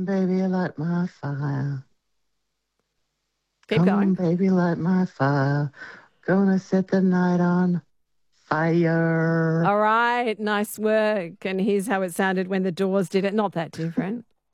on, baby, light my fire. Keep Come on, going. baby, light my fire. Gonna set the night on fire. All right, nice work. And here's how it sounded when the Doors did it. Not that different.